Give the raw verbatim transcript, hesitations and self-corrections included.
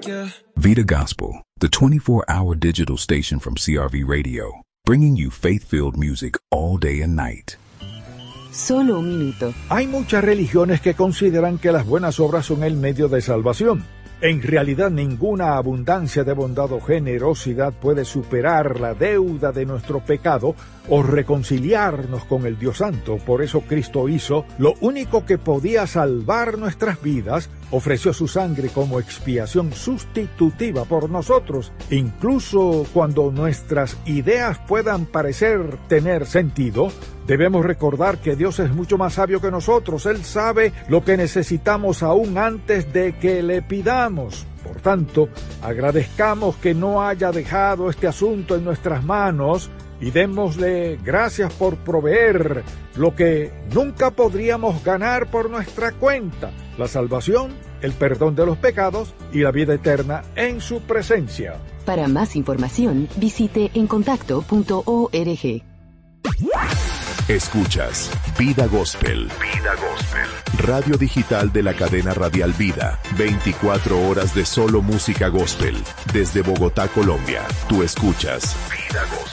yeah. Vida Gospel, the twenty-four hour digital station from C R V Radio, bringing you faith-filled music all day and night. Solo un minuto. Hay muchas religiones que consideran que las buenas obras son el medio de salvación. En realidad, ninguna abundancia de bondad o generosidad puede superar la deuda de nuestro pecado o reconciliarnos con el Dios Santo. Por eso Cristo hizo lo único que podía salvar nuestras vidas, ofreció su sangre como expiación sustitutiva por nosotros. Incluso cuando nuestras ideas puedan parecer tener sentido, debemos recordar que Dios es mucho más sabio que nosotros. Él sabe lo que necesitamos aún antes de que le pidamos. Por tanto, agradezcamos que no haya dejado este asunto en nuestras manos y démosle gracias por proveer lo que nunca podríamos ganar por nuestra cuenta: la salvación, el perdón de los pecados y la vida eterna en su presencia. Para más información, visite encontacto punto org. Escuchas Vida Gospel. Vida Gospel. Radio digital de la cadena radial Vida. veinticuatro horas de solo música gospel. Desde Bogotá, Colombia. Tú escuchas Vida Gospel.